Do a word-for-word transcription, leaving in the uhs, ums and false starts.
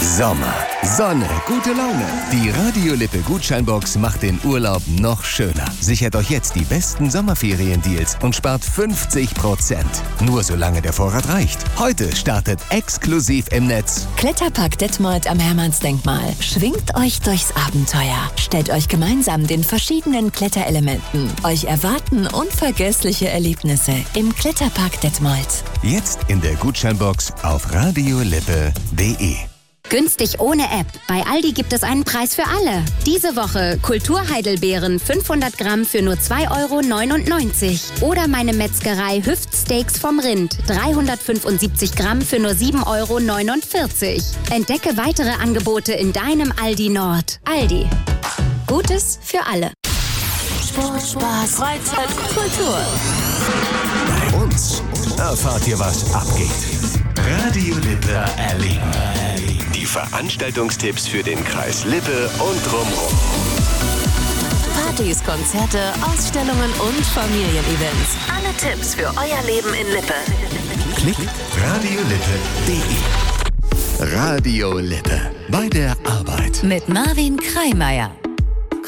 Sommer, Sonne, gute Laune. Die Radio Lippe Gutscheinbox macht den Urlaub noch schöner. Sichert euch jetzt die besten Sommerferiendeals und spart fünfzig Prozent. Nur solange der Vorrat reicht. Heute startet exklusiv im Netz Kletterpark Detmold am Hermannsdenkmal. Schwingt euch durchs Abenteuer. Stellt euch gemeinsam den verschiedenen Kletterelementen. Euch erwarten unvergessliche Erlebnisse im Kletterpark Detmold. Jetzt in der Gutscheinbox auf radiolippe punkt de. Günstig ohne App. Bei Aldi gibt es einen Preis für alle. Diese Woche Kulturheidelbeeren fünfhundert Gramm für nur zwei Euro neunundneunzig. Oder meine Metzgerei Hüftsteaks vom Rind dreihundertfünfundsiebzig Gramm für nur sieben Euro neunundvierzig. Entdecke weitere Angebote in deinem Aldi Nord. Aldi. Gutes für alle. Sport, Spaß, Freizeit, Kultur. Bei uns erfahrt ihr, was abgeht. Radio Lippe erleben. Die Veranstaltungstipps für den Kreis Lippe und drumherum. Partys, Konzerte, Ausstellungen und Familienevents. Alle Tipps für euer Leben in Lippe. Klick radiolippe punkt de. Radio Lippe. Bei der Arbeit. Mit Marvin Kreimeier.